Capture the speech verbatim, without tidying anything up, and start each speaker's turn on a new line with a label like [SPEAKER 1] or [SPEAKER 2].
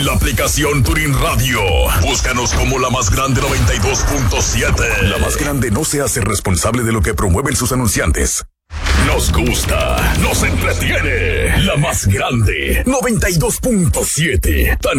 [SPEAKER 1] La aplicación Tuning Radio. Búscanos como La Más Grande noventa y dos punto siete. La Más Grande no se hace responsable de lo que promueven sus anunciantes. Nos gusta, nos entretiene. La Más Grande noventa y dos punto siete. Tan